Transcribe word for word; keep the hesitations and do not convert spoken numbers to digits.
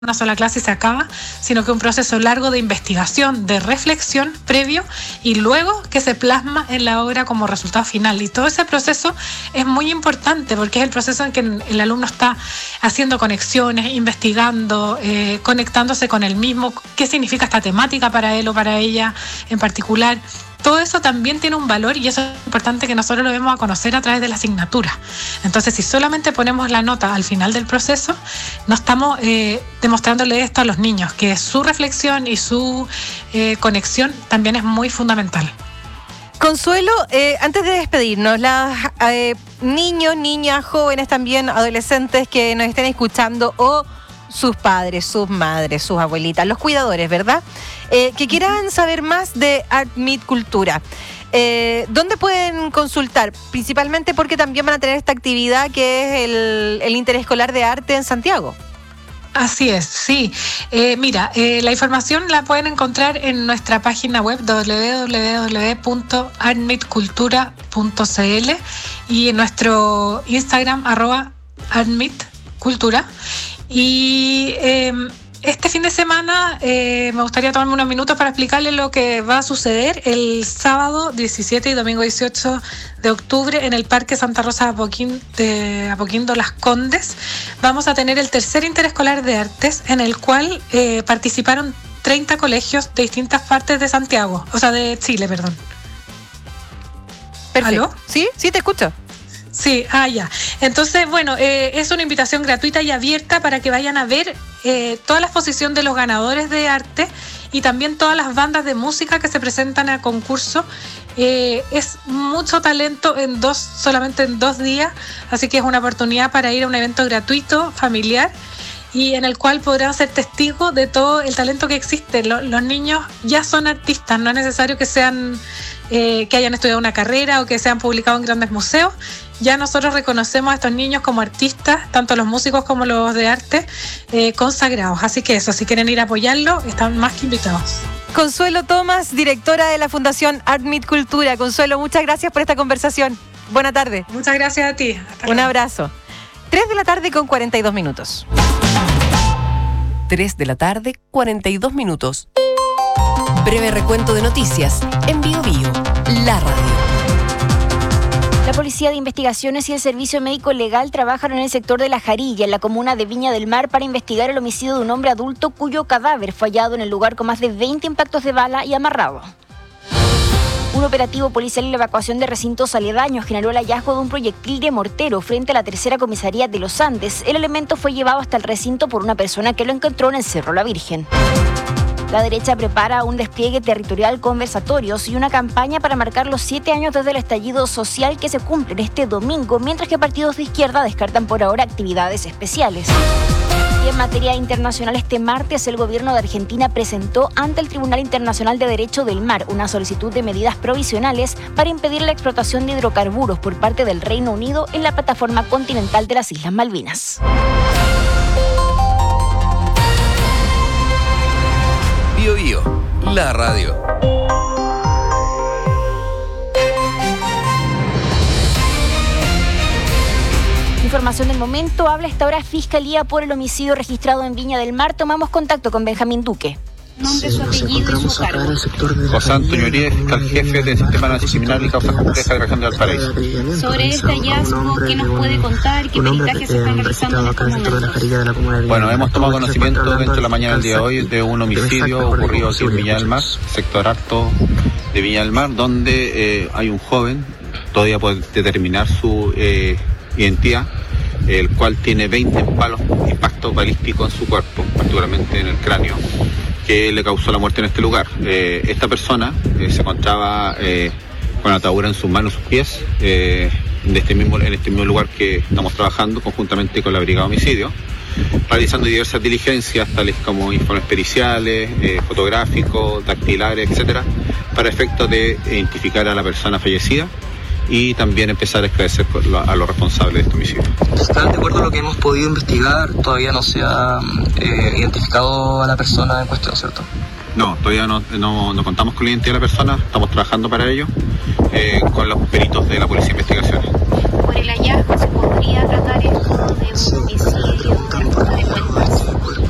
una sola clase y se acaba, sino que un proceso largo de investigación, de reflexión previo y luego que se plasma en la obra como resultado final. Y todo ese proceso es muy importante porque es el proceso en que el alumno está haciendo conexiones, investigando, eh, conectándose con él mismo, qué significa esta temática para él o para ella en particular. Todo eso también tiene un valor y eso es importante que nosotros lo demos a conocer a través de la asignatura. Entonces, si solamente ponemos la nota al final del proceso, no estamos eh, demostrándole esto a los niños, que su reflexión y su eh, conexión también es muy fundamental. Consuelo, eh, antes de despedirnos, las eh, niños, niñas, jóvenes también, adolescentes que nos estén escuchando o sus padres, sus madres, sus abuelitas, los cuidadores, ¿verdad? Eh, que quieran saber más de ArtMeet Cultura. Eh, ¿Dónde pueden consultar? Principalmente porque también van a tener esta actividad que es el, el interescolar de arte en Santiago. Así es, sí. Eh, mira, eh, la información la pueden encontrar en nuestra página web doble u doble u doble u punto artmeet cultura punto c l y en nuestro Instagram arroba artmeetcultura. Y eh, este fin de semana eh, me gustaría tomarme unos minutos para explicarles lo que va a suceder el sábado diecisiete y domingo dieciocho de octubre en el Parque Santa Rosa de Apoquindo, de Apoquindo Las Condes. Vamos a tener el tercer interescolar de artes en el cual eh, participaron treinta colegios de distintas partes de Santiago, o sea de Chile, perdón. Perfecto. ¿Aló? Sí, sí, te escucho. Sí, ah, ya. Entonces, bueno, eh, es una invitación gratuita y abierta para que vayan a ver eh, toda la exposición de los ganadores de arte y también todas las bandas de música que se presentan a concurso. Eh, es mucho talento en dos, solamente en dos días, así que es una oportunidad para ir a un evento gratuito, familiar, y en el cual podrán ser testigos de todo el talento que existe. Los, los niños ya son artistas, no es necesario que sean eh, que hayan estudiado una carrera o que sean publicados en grandes museos. Ya nosotros reconocemos a estos niños como artistas, tanto los músicos como los de arte, eh, consagrados. Así que eso, si quieren ir a apoyarlo, están más que invitados. Consuelo Tomás, directora de la Fundación ArtMeet Cultura. Consuelo, muchas gracias por esta conversación. Buena tarde. Muchas gracias a ti. Hasta Un luego. Abrazo. tres de la tarde con cuarenta y dos minutos. tres de la tarde, cuarenta y dos minutos. Breve recuento de noticias en Bio Bio, la radio. La Policía de Investigaciones y el Servicio Médico Legal trabajan en el sector de La Jarilla, en la comuna de Viña del Mar, para investigar el homicidio de un hombre adulto cuyo cadáver fue hallado en el lugar con más de veinte impactos de bala y amarrado. Un operativo policial en la evacuación de recintos aledaños generó el hallazgo de un proyectil de mortero frente a la tercera comisaría de Los Andes. El elemento fue llevado hasta el recinto por una persona que lo encontró en el Cerro La Virgen. La derecha prepara un despliegue territorial, conversatorios y una campaña para marcar los siete años desde el estallido social que se cumplen este domingo, mientras que partidos de izquierda descartan por ahora actividades especiales. Y en materia internacional, este martes el gobierno de Argentina presentó ante el Tribunal Internacional de Derecho del Mar una solicitud de medidas provisionales para impedir la explotación de hidrocarburos por parte del Reino Unido en la plataforma continental de las Islas Malvinas. Bio Bio, la radio. Información del momento. Habla esta hora Fiscalía por el homicidio registrado en Viña del Mar. Tomamos contacto con Benjamín Duque. Nombre, su apellido y su cargo. José Antonio Uribe, fiscal jefe del Sistema Nacional Criminal y Causa Compleja de la Región de Valparaíso. Sobre este hallazgo, ¿qué nos puede contar? ¿Qué peritajes se están realizando en estos momentos? Bueno, hemos tomado conocimiento dentro de la mañana del día de hoy de un homicidio ocurrido aquí en Viña del Mar, sector alto de Viña del Mar, donde eh, hay un joven, todavía puede determinar su eh, identidad, el cual tiene veinte palos, impactos balísticos en su cuerpo, particularmente en el cráneo, que le causó la muerte en este lugar. Eh, esta persona eh, se encontraba eh, con atadura en sus manos y sus pies, eh, de este mismo, en este mismo lugar que estamos trabajando conjuntamente con la Brigada de Homicidio, realizando diversas diligencias, tales como informes periciales, eh, fotográficos, dactilares, etcétera, para efectos de identificar a la persona fallecida y también empezar a esclarecer a los responsables de este homicidio. ¿Están de acuerdo a lo que hemos podido investigar? Todavía no se ha eh, identificado a la persona en cuestión, ¿cierto? No, todavía no, no, no contamos con la identidad de la persona, estamos trabajando para ello eh, con los peritos de la Policía de Investigaciones. Por el hallazgo se podría tratar esto de un homicidio, de